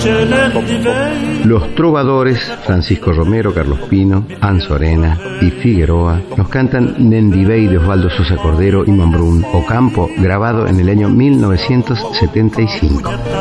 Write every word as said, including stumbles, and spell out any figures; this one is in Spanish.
Los trovadores Francisco Romero, Carlos Pino, Anzo Arena y Figueroa nos cantan Nendivey de Osvaldo Sosa Cordero y Mambrún Ocampo, grabado en el año mil novecientos setenta y cinco.